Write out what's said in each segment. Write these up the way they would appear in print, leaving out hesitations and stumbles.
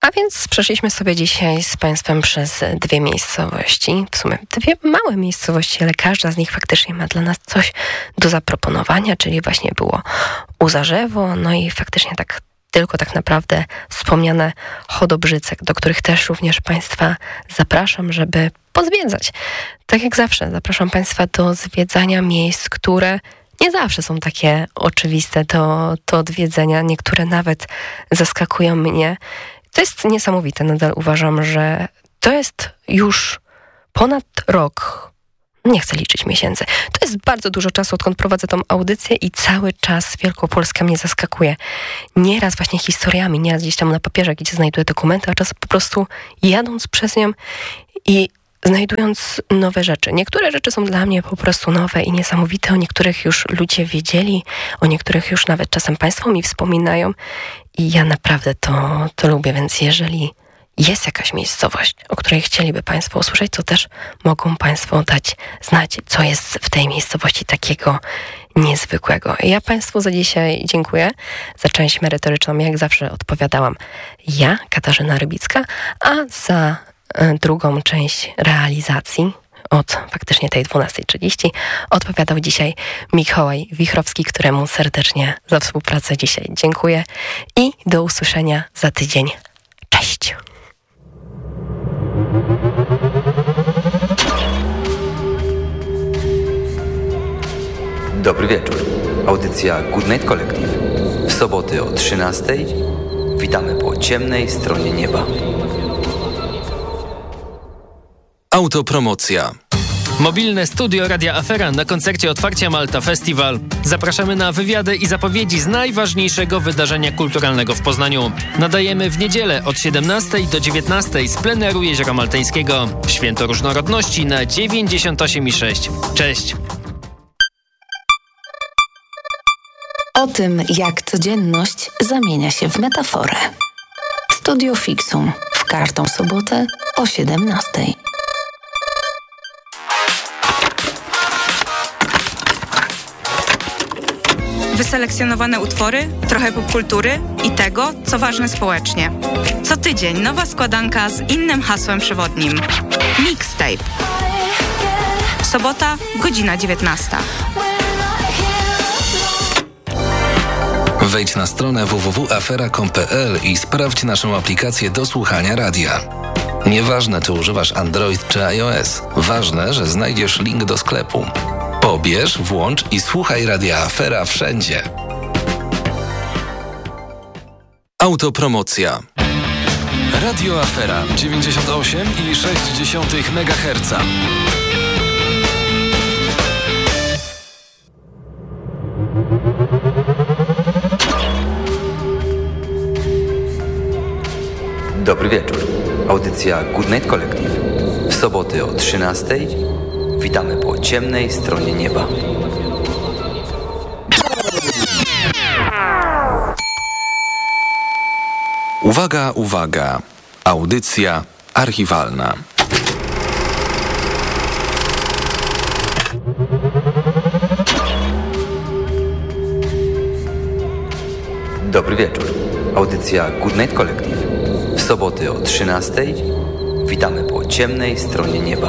A więc przeszliśmy sobie dzisiaj z Państwem przez dwie miejscowości, w sumie dwie małe miejscowości, ale każda z nich faktycznie ma dla nas coś do zaproponowania, czyli właśnie było Uzarzewo, no i faktycznie tylko tak naprawdę wspomniane Chodobrzyce, do których też również Państwa zapraszam, żeby pozwiedzać. Tak jak zawsze zapraszam Państwa do zwiedzania miejsc, które nie zawsze są takie oczywiste do odwiedzenia. Niektóre nawet zaskakują mnie. To jest niesamowite. Nadal uważam, że to jest już ponad rok. Nie chcę liczyć miesięcy. To jest bardzo dużo czasu, odkąd prowadzę tą audycję i cały czas Wielkopolska mnie zaskakuje. Nieraz właśnie historiami, nieraz gdzieś tam na papierze, gdzie znajduję dokumenty, a czasem po prostu jadąc przez nią i znajdując nowe rzeczy. Niektóre rzeczy są dla mnie po prostu nowe i niesamowite. O niektórych już ludzie wiedzieli, o niektórych już nawet czasem Państwo mi wspominają i ja naprawdę to lubię, więc jeżeli jest jakaś miejscowość, o której chcieliby Państwo usłyszeć, to też mogą Państwo dać znać, co jest w tej miejscowości takiego niezwykłego. Ja Państwu za dzisiaj dziękuję. Za część merytoryczną, jak zawsze odpowiadałam ja, Katarzyna Rybicka, a za drugą część realizacji od faktycznie tej 12:30 odpowiadał dzisiaj Mikołaj Wichrowski, któremu serdecznie za współpracę dzisiaj dziękuję i do usłyszenia za tydzień. Cześć! Dobry wieczór. Audycja Good Night Collective. W soboty o 13:00 witamy po ciemnej stronie nieba. Autopromocja. Mobilne studio Radia Afera na koncercie otwarcia Malta Festival. Zapraszamy na wywiady i zapowiedzi z najważniejszego wydarzenia kulturalnego w Poznaniu. Nadajemy w niedzielę od 17:00 do 19:00 z pleneru Jeziora Maltańskiego. Święto Różnorodności na 98,6. Cześć! O tym, jak codzienność zamienia się w metaforę. Studio Fixum w każdą sobotę o 17:00. Wyselekcjonowane utwory, trochę popkultury i tego, co ważne społecznie. Co tydzień nowa składanka z innym hasłem przewodnim. Mixtape. Sobota, godzina 19:00. Wejdź na stronę www.afera.com.pl i sprawdź naszą aplikację do słuchania radia. Nieważne, czy używasz Android czy iOS. Ważne, że znajdziesz link do sklepu. Pobierz, włącz i słuchaj Radia Afera wszędzie. Autopromocja. Radio Afera 98,6 MHz. Dobry wieczór. Audycja Good Night Collective. W soboty o 13:00 witamy po ciemnej stronie nieba. Uwaga, uwaga. Audycja archiwalna. Dobry wieczór. Audycja Good Night Collective. W soboty o 13:00 witamy po ciemnej stronie nieba.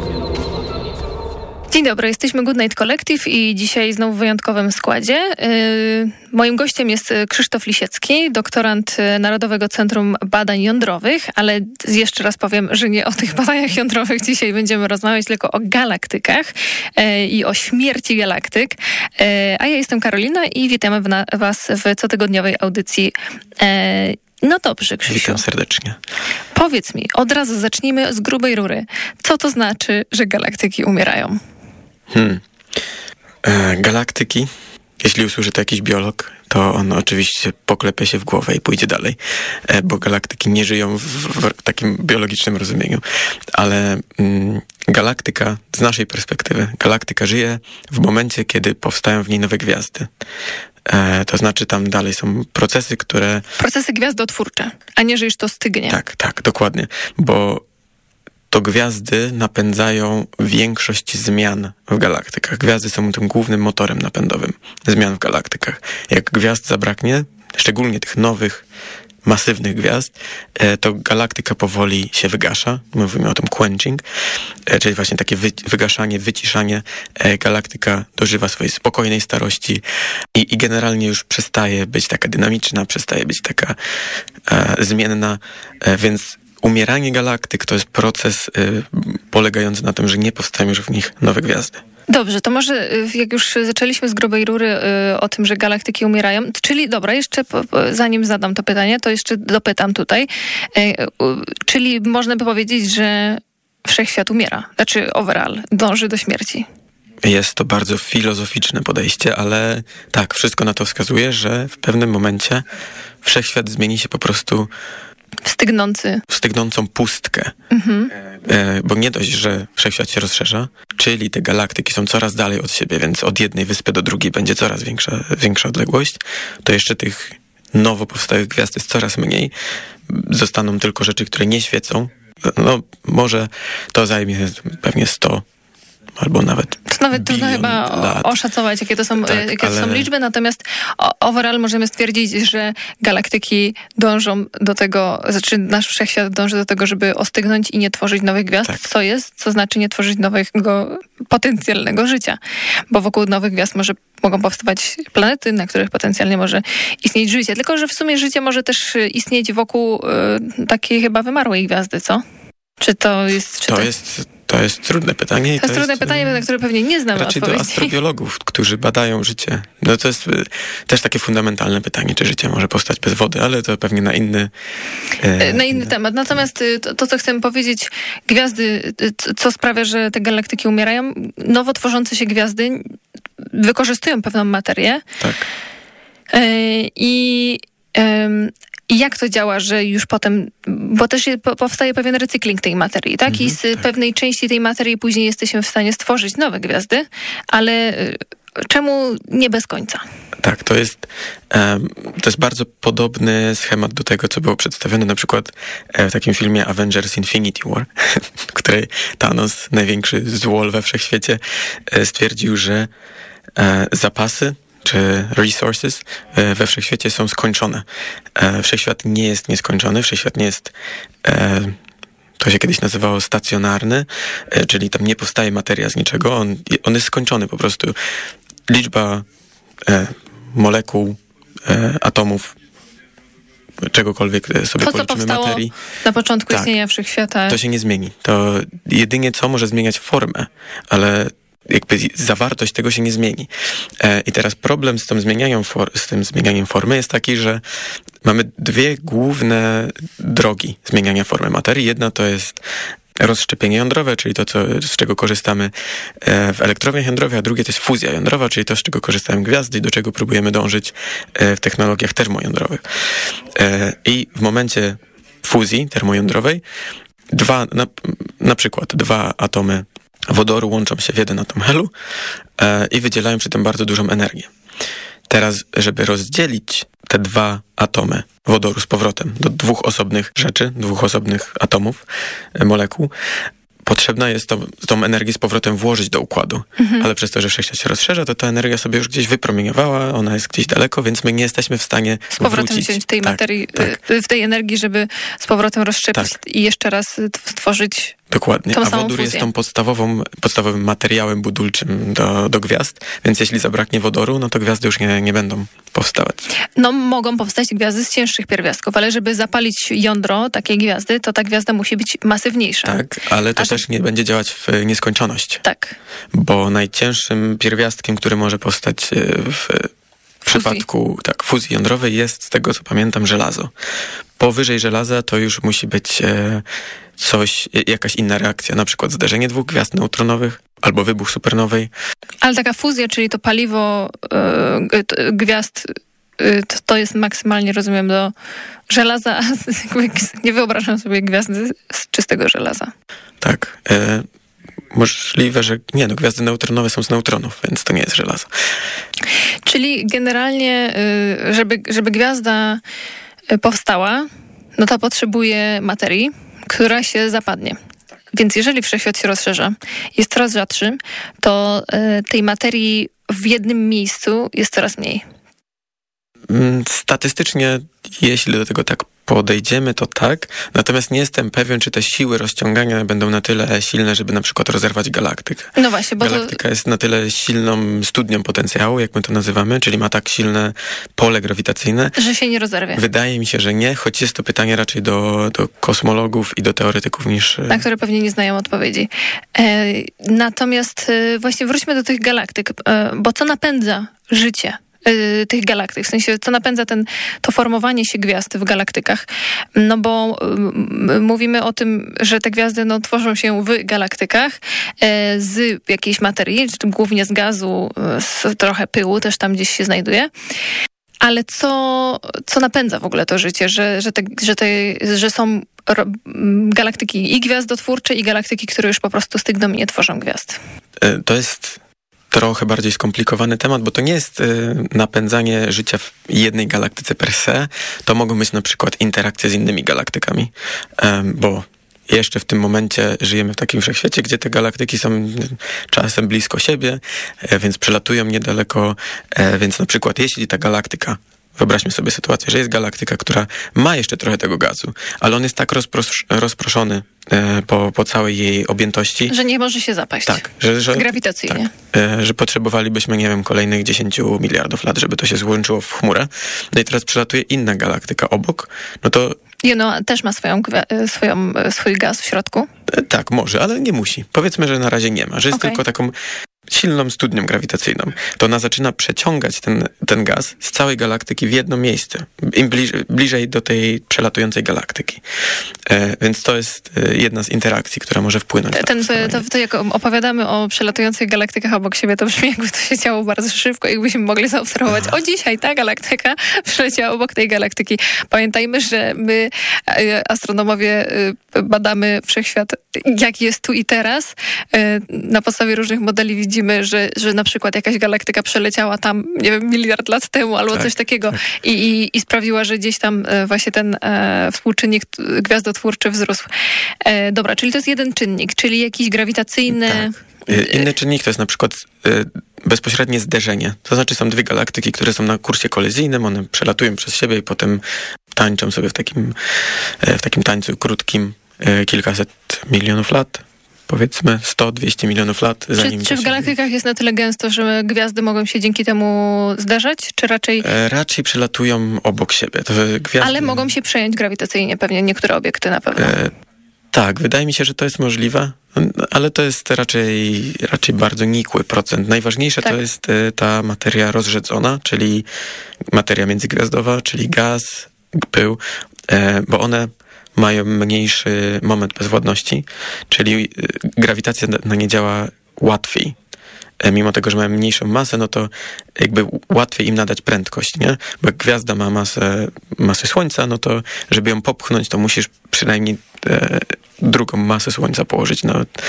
Dzień dobry, jesteśmy Good Night Collective i dzisiaj znowu w wyjątkowym składzie. Moim gościem jest Krzysztof Lisiecki, doktorant Narodowego Centrum Badań Jądrowych, ale jeszcze raz powiem, że nie o tych badaniach jądrowych dzisiaj będziemy rozmawiać, tylko o galaktykach i o śmierci galaktyk. A ja jestem Karolina i witamy Was w cotygodniowej audycji. No dobrze, Krzysiu. Witam serdecznie. Powiedz mi, od razu zacznijmy z grubej rury. Co to znaczy, że galaktyki umierają? Galaktyki, jeśli usłyszy to jakiś biolog, to on oczywiście poklepie się w głowę i pójdzie dalej, bo galaktyki nie żyją w takim biologicznym rozumieniu. Ale galaktyka, z naszej perspektywy, galaktyka żyje w momencie, kiedy powstają w niej nowe gwiazdy. To znaczy tam dalej są procesy, które... Procesy gwiazdotwórcze, a nie, że już to stygnie. Tak, dokładnie, bo to gwiazdy napędzają większość zmian w galaktykach. Gwiazdy są tym głównym motorem napędowym zmian w galaktykach. Jak gwiazd zabraknie, szczególnie tych nowych, masywnych gwiazd, to galaktyka powoli się wygasza. Mówimy o tym quenching, czyli właśnie takie wygaszanie, wyciszanie. Galaktyka dożywa swojej spokojnej starości i generalnie już przestaje być taka dynamiczna, przestaje być taka zmienna, więc umieranie galaktyk to jest proces polegający na tym, że nie powstają już w nich nowe gwiazdy. Dobrze, to może jak już zaczęliśmy z grubej rury o tym, że galaktyki umierają, czyli dobra, jeszcze zanim zadam to pytanie, to jeszcze dopytam tutaj. Czyli można by powiedzieć, że wszechświat umiera, znaczy overall, dąży do śmierci. Jest to bardzo filozoficzne podejście, ale tak, wszystko na to wskazuje, że w pewnym momencie wszechświat zmieni się po prostu w stygnącą pustkę. Bo nie dość, że wszechświat się rozszerza, czyli te galaktyki są coraz dalej od siebie, więc od jednej wyspy do drugiej będzie coraz większa odległość, to jeszcze tych nowo powstałych gwiazd jest coraz mniej. Zostaną tylko rzeczy, które nie świecą. No, może to zajmie pewnie 100 albo nawet trudno chyba oszacować, jakie to są liczby, natomiast overall możemy stwierdzić, że galaktyki dążą do tego, znaczy nasz wszechświat dąży do tego, żeby ostygnąć i nie tworzyć nowych gwiazd, co znaczy nie tworzyć nowego potencjalnego życia, bo wokół nowych gwiazd mogą powstawać planety, na których potencjalnie może istnieć życie, tylko że w sumie życie może też istnieć wokół takiej chyba wymarłej gwiazdy, co? Czy to jest... To jest trudne pytanie. To jest trudne pytanie, na które pewnie nie znamy raczej odpowiedzi. Do astrobiologów, którzy badają życie. No to jest też takie fundamentalne pytanie, czy życie może powstać bez wody, ale to pewnie na inny temat. Natomiast to, co chcę powiedzieć, gwiazdy, co sprawia, że te galaktyki umierają, nowo tworzące się gwiazdy wykorzystują pewną materię. Tak. I jak to działa, że już potem, bo też powstaje pewien recykling tej materii, tak? I z pewnej części tej materii później jesteśmy w stanie stworzyć nowe gwiazdy, ale czemu nie bez końca? Tak, to jest bardzo podobny schemat do tego, co było przedstawione na przykład w takim filmie Avengers Infinity War, w której Thanos, największy złol we wszechświecie, stwierdził, że zapasy czy resources we wszechświecie są skończone. Wszechświat nie jest nieskończony, wszechświat nie jest, to się kiedyś nazywało stacjonarny, czyli tam nie powstaje materia z niczego, on jest skończony po prostu. Liczba molekuł, atomów, czegokolwiek sobie policzymy materii. Na początku istnienia wszechświata. To się nie zmieni. To jedynie co może zmieniać formę, ale jakby zawartość tego się nie zmieni. I teraz problem z tym zmienianiem formy jest taki, że mamy dwie główne drogi zmieniania formy materii. Jedna to jest rozszczepienie jądrowe, czyli to, z czego korzystamy w elektrowniach jądrowych, a drugie to jest fuzja jądrowa, czyli to, z czego korzystają gwiazdy i do czego próbujemy dążyć w technologiach termojądrowych. I w momencie fuzji termojądrowej na przykład dwa atomy wodoru łączą się w jeden atom helu i wydzielają przy tym bardzo dużą energię. Teraz, żeby rozdzielić te dwa atomy wodoru z powrotem do dwóch osobnych rzeczy, dwóch osobnych atomów, molekuł, potrzebna jest tą energię z powrotem włożyć do układu. Ale przez to, że wszechświat się rozszerza, to ta energia sobie już gdzieś wypromieniowała, ona jest gdzieś daleko, więc my nie jesteśmy w stanie z powrotem wrócić. wziąć tej materii, w tej energii, żeby z powrotem rozszczepić i jeszcze raz stworzyć. Dokładnie, a wodór fuzję. jest tą podstawowym materiałem budulczym do gwiazd, więc jeśli zabraknie wodoru, no to gwiazdy już nie będą powstawać. No mogą powstać gwiazdy z cięższych pierwiastków, ale żeby zapalić jądro takiej gwiazdy, to ta gwiazda musi być masywniejsza. Tak, ale to też nie będzie działać w nieskończoność. Tak. Bo najcięższym pierwiastkiem, który może powstać w przypadku fuzji jądrowej jest, z tego co pamiętam, żelazo. Powyżej żelaza to już musi być jakaś inna reakcja, na przykład zderzenie dwóch gwiazd neutronowych albo wybuch supernowej. Ale taka fuzja, czyli to paliwo gwiazd, to jest maksymalnie, rozumiem, do żelaza. Nie wyobrażam sobie gwiazdy z czystego żelaza. Tak. Możliwe, że gwiazdy neutronowe są z neutronów, więc to nie jest żelazo. Czyli generalnie, żeby gwiazda powstała, no to potrzebuje materii, która się zapadnie. Więc jeżeli wszechświat się rozszerza, jest coraz rzadszy, to tej materii w jednym miejscu jest coraz mniej. Statystycznie, jeśli do tego tak podejdziemy, to tak. Natomiast nie jestem pewien, czy te siły rozciągania będą na tyle silne, żeby na przykład rozerwać galaktykę. No właśnie, bo galaktyka jest na tyle silną studnią potencjału, jak my to nazywamy, czyli ma tak silne pole grawitacyjne, że się nie rozerwie. Wydaje mi się, że nie, choć jest to pytanie raczej do kosmologów i do teoretyków niż... Na które pewnie nie znają odpowiedzi. Natomiast właśnie wróćmy do tych galaktyk, bo co napędza życie tych galaktyk, w sensie co napędza to formowanie się gwiazd w galaktykach. No bo mówimy o tym, że te gwiazdy tworzą się w galaktykach z jakiejś materii, głównie z gazu, z trochę pyłu też tam gdzieś się znajduje. Ale co napędza w ogóle to życie, że są galaktyki i gwiazdotwórcze, i galaktyki, które już po prostu stygną i nie tworzą gwiazd? To jest trochę bardziej skomplikowany temat, bo to nie jest napędzanie życia w jednej galaktyce per se. To mogą być na przykład interakcje z innymi galaktykami, bo jeszcze w tym momencie żyjemy w takim wszechświecie, gdzie te galaktyki są czasem blisko siebie, więc przelatują niedaleko, więc na przykład jeśli ta galaktyka, wyobraźmy sobie sytuację, że jest galaktyka, która ma jeszcze trochę tego gazu, ale on jest tak rozproszony po całej jej objętości, że nie może się zapaść. Tak, grawitacyjnie. Tak, że potrzebowalibyśmy, nie wiem, kolejnych 10 miliardów lat, żeby to się złączyło w chmurę. No i teraz przelatuje inna galaktyka obok, no to I ona też ma swój gaz w środku? Tak, może, ale nie musi. Powiedzmy, że na razie nie ma, że jest tylko taką silną studnią grawitacyjną. To ona zaczyna przeciągać ten gaz z całej galaktyki w jedno miejsce. Im bliżej do tej przelatującej galaktyki. Więc to jest jedna z interakcji, która może wpłynąć na to jak opowiadamy o przelatujących galaktykach obok siebie, to brzmi, jakby to się działo bardzo szybko, jakbyśmy mogli zaobserwować. O, dzisiaj ta galaktyka przeleciała obok tej galaktyki. Pamiętajmy, że my, astronomowie, badamy wszechświat, jaki jest tu i teraz. Na podstawie różnych modeli widzimy, że na przykład jakaś galaktyka przeleciała tam, nie wiem, miliard lat temu albo coś takiego i sprawiła, że gdzieś tam właśnie ten współczynnik gwiazdotwórczy wzrósł. Dobra, czyli to jest jeden czynnik, czyli jakiś grawitacyjny... Tak. Inny czynnik to jest na przykład bezpośrednie zderzenie. To znaczy są dwie galaktyki, które są na kursie kolizyjnym, one przelatują przez siebie i potem tańczą sobie w takim tańcu krótkim kilkaset milionów lat. Powiedzmy 100-200 milionów lat. Czy w galaktykach jest na tyle gęsto, że gwiazdy mogą się dzięki temu zderzać? Czy raczej... Raczej przelatują obok siebie. To gwiazdy... Ale mogą się przejąć grawitacyjnie pewnie niektóre obiekty na pewno. Tak, wydaje mi się, że to jest możliwe, ale to jest raczej bardzo nikły procent. Najważniejsze to jest ta materia rozrzedzona, czyli materia międzygwiazdowa, czyli gaz, pył, bo one mają mniejszy moment bezwładności, czyli grawitacja na nie działa łatwiej. Mimo tego, że mają mniejszą masę, no to jakby łatwiej im nadać prędkość, nie? Bo jak gwiazda ma masę Słońca, no to żeby ją popchnąć, to musisz przynajmniej drugą masę Słońca położyć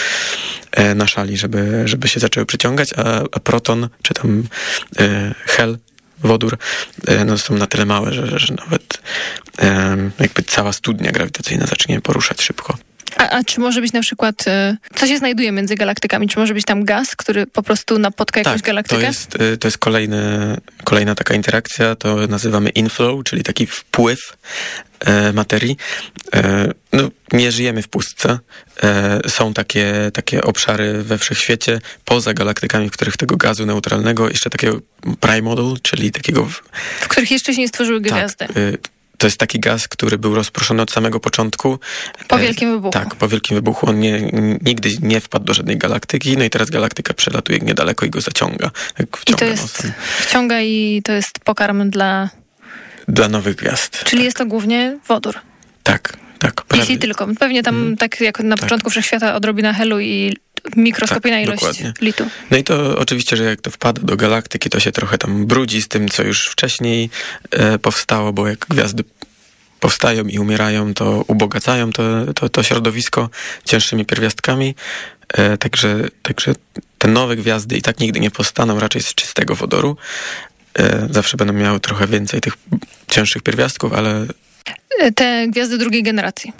na szali, żeby się zaczęły przyciągać, a proton, czy tam hel, wodór, no są na tyle małe, że nawet jakby cała studnia grawitacyjna zacznie poruszać szybko. A czy może być na przykład, co się znajduje między galaktykami? Czy może być tam gaz, który po prostu napotka jakąś galaktykę? To jest kolejna taka interakcja, to nazywamy inflow, czyli taki wpływ materii. No, nie żyjemy w pustce. Są takie obszary we wszechświecie, poza galaktykami, w których tego gazu neutralnego, jeszcze takiego primordial, czyli takiego... W których jeszcze się nie stworzyły gwiazdy. To jest taki gaz, który był rozproszony od samego początku. Po Wielkim Wybuchu. Tak, po Wielkim Wybuchu. On nigdy nie wpadł do żadnej galaktyki, no i teraz galaktyka przelatuje niedaleko i go zaciąga. Wciąga i to jest pokarm dla nowych gwiazd. Czyli jest to głównie wodór. Tak. Jeśli tylko. Pewnie tam, tak jak na początku wszechświata, odrobina helu i mikroskopijna ilość dokładnie. litu. No i to oczywiście, że jak to wpada do galaktyki, to się trochę tam brudzi z tym, co już wcześniej powstało, bo jak gwiazdy powstają i umierają, to ubogacają to środowisko cięższymi pierwiastkami. Także te nowe gwiazdy i tak nigdy nie powstaną raczej z czystego wodoru. Zawsze będą miały trochę więcej tych cięższych pierwiastków, ale... Te gwiazdy drugiej generacji.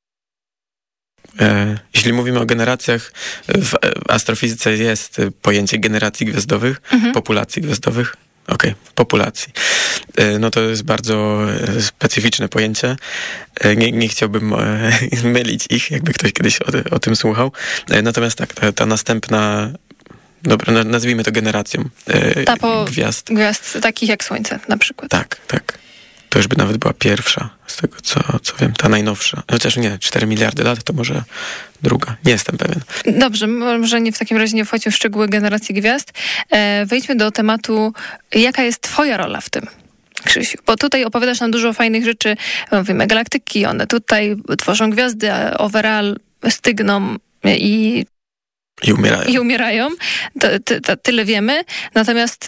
Jeśli mówimy o generacjach, w astrofizyce jest pojęcie generacji gwiazdowych, populacji gwiazdowych. populacji. No to jest bardzo specyficzne pojęcie. Nie chciałbym mylić ich, jakby ktoś kiedyś o tym słuchał. Natomiast tak, ta następna, dobra, nazwijmy to generacją gwiazd. Gwiazd takich jak Słońce na przykład. Tak. To już by nawet była pierwsza, z tego co wiem, ta najnowsza. Chociaż nie, 4 miliardy lat to może druga. Nie jestem pewien. Dobrze, może w takim razie nie wchodźmy w szczegóły generacji gwiazd. Wejdźmy do tematu, jaka jest twoja rola w tym, Krzysiu? Bo tutaj opowiadasz nam dużo fajnych rzeczy. Mówimy galaktyki, one tutaj tworzą gwiazdy, overall stygną i umierają. Tyle wiemy. Natomiast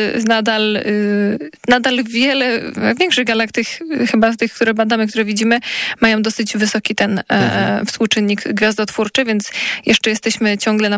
nadal wiele większych galaktyk, chyba tych, które badamy, które widzimy, mają dosyć wysoki ten współczynnik gwiazdotwórczy, więc jeszcze jesteśmy ciągle na